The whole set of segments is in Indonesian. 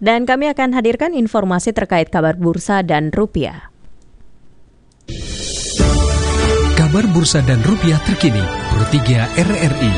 Dan kami akan hadirkan informasi terkait kabar bursa dan rupiah. Kabar bursa dan rupiah terkini, Pro 3 RRI.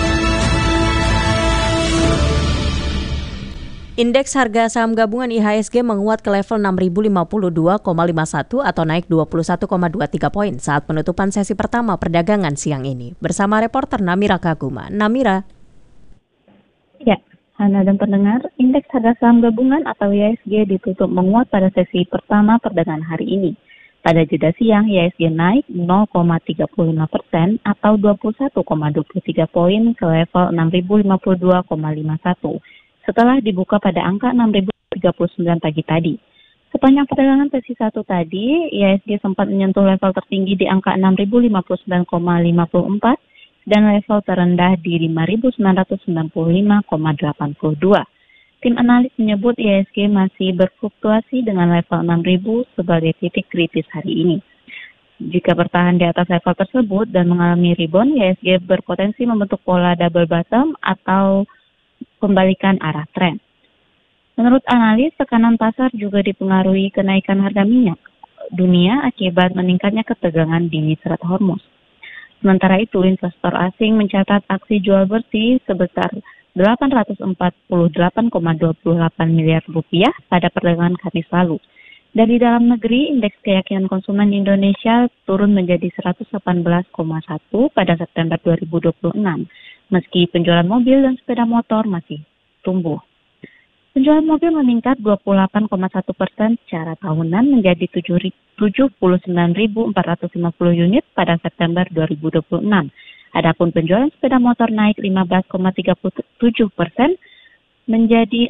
Indeks harga saham gabungan IHSG menguat ke level 6.052,51 atau naik 21,23 poin saat penutupan sesi pertama perdagangan siang ini. Bersama reporter Namira Kaguma. Namira. Ya, Hana dan pendengar, indeks harga saham gabungan atau IHSG ditutup menguat pada sesi pertama perdagangan hari ini. Pada jeda siang, IHSG naik 0,35% atau 21,23 poin ke level 6.052,51 setelah dibuka pada angka 6.039 pagi tadi. Sepanjang perdagangan sesi 1 tadi, IHSG sempat menyentuh level tertinggi di angka 6.059,54 dan level terendah di 5.995,82. Tim analis menyebut IHSG masih berfluktuasi dengan level 6.000 sebagai titik kritis hari ini. Jika bertahan di atas level tersebut dan mengalami rebound, IHSG berpotensi membentuk pola double bottom atau pembalikan arah tren. Menurut analis, tekanan pasar juga dipengaruhi kenaikan harga minyak dunia akibat meningkatnya ketegangan di Selat Hormuz. Sementara itu, investor asing mencatat aksi jual bersih sebesar 848,28 miliar rupiah pada perdagangan Kamis lalu. Dari dalam negeri, indeks keyakinan konsumen Indonesia turun menjadi 118,1 pada September 2026, meski penjualan mobil dan sepeda motor masih tumbuh. Penjualan mobil meningkat 28,1% secara tahunan menjadi 79.450 unit pada September 2026. Adapun penjualan sepeda motor naik 15,37% menjadi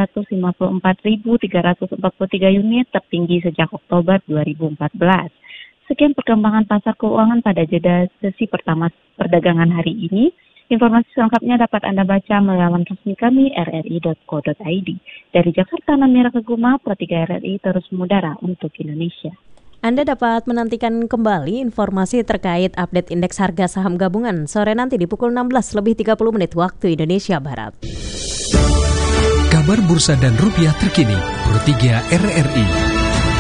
654.343 unit, tertinggi sejak Oktober 2014. Sekian perkembangan pasar keuangan pada jeda sesi pertama perdagangan hari ini. Informasi selengkapnya dapat Anda baca melalui resmi kami rri.co.id. Dari Jakarta, Namira Kaguma, Pro 3 RRI terus mengudara untuk Indonesia. Anda dapat menantikan kembali informasi terkait update indeks harga saham gabungan sore nanti di pukul 16:30 waktu Indonesia Barat. Kabar bursa dan rupiah terkini, Pro 3 RRI.